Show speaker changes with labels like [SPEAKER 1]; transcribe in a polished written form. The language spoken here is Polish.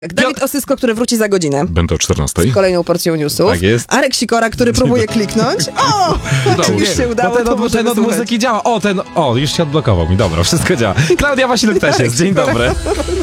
[SPEAKER 1] Dawid Osysko, który wróci za godzinę.
[SPEAKER 2] Będę o 14.
[SPEAKER 1] Z kolejną porcją newsów.
[SPEAKER 2] Tak jest.
[SPEAKER 1] Arek Sikora, który próbuje kliknąć. O! Już się udało, to
[SPEAKER 3] Ten
[SPEAKER 1] możemy
[SPEAKER 3] od
[SPEAKER 1] słuchać.
[SPEAKER 3] muzyki działa. Już się odblokował mi. Dobra, wszystko działa. Klaudia Wasiluk też jest. Dzień dobry.